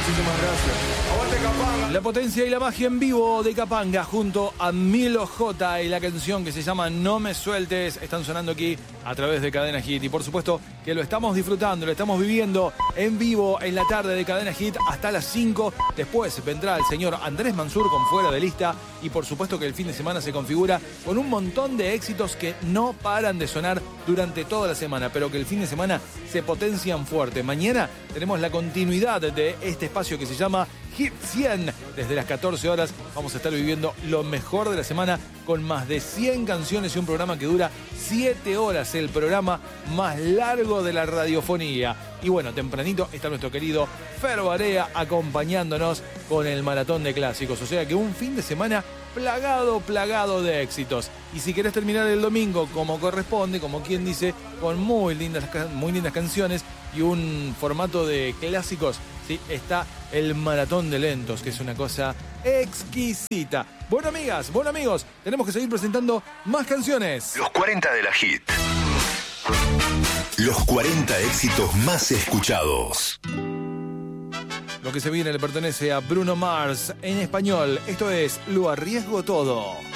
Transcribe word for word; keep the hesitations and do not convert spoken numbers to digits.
Muchísimas gracias. Aguante Capanga. La potencia y la magia en vivo de Capanga junto a Milo J y la canción que se llama No me sueltes están sonando aquí a través de Cadena Hit. Y por supuesto que lo estamos disfrutando, lo estamos viviendo en vivo en la tarde de Cadena Hit hasta las cinco. Después vendrá el señor Andrés Mansur con Fuera de Lista. Y por supuesto que el fin de semana se configura con un montón de éxitos que no paran de sonar durante toda la semana, pero que el fin de semana se potencian fuerte. Mañana tenemos la continuidad de este espacio que se llama Hit cien. Desde las catorce horas vamos a estar viviendo lo mejor de la semana con más de cien canciones y un programa que dura siete horas, el programa más largo de la radiofonía. Y bueno, tempranito está nuestro querido Fer Barea acompañándonos con el maratón de clásicos. O sea que un fin de semana plagado, plagado de éxitos. Y si querés terminar el domingo como corresponde, como quien dice, con muy lindas, muy lindas canciones y un formato de clásicos, ¿sí? Está el maratón de lentos, que es una cosa exquisita. Bueno, amigas, bueno, amigos, tenemos que seguir presentando más canciones. Los cuarenta de la Hit. Los cuarenta éxitos más escuchados. Lo que se viene le pertenece a Bruno Mars en español. Esto es Lo Arriesgo Todo.